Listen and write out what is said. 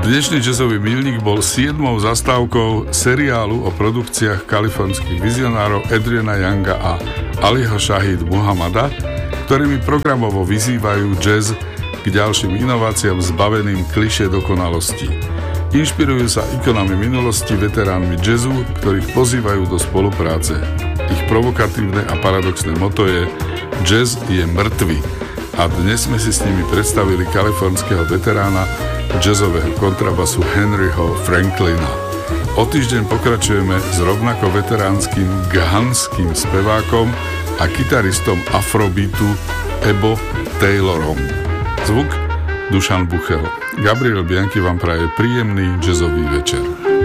Dnešný jazzový milník bol 7. zastávkou seriálu o produkciách kalifornských vizionárov Adriana Younga a Aliho Shahid Muhammada, ktorými programovo vyzývajú jazz k ďalším inováciám zbaveným klišé dokonalosti. Inšpirujú sa ikonami minulosti, veteránmi jazzu, ktorých pozývajú do spolupráce. Ich provokatívne a paradoxné motto je Jazz je mŕtvy. A dnes sme si s nimi predstavili kalifornského veterána jazzového kontrabasu Henryho Franklina. O týždeň pokračujeme s rovnako veteránskym ghanským spevákom a gitaristom afrobeatu Ebo Taylorom. Zvuk Dušan Buchel. Gabriel Bianchi vám praje príjemný jazzový večer.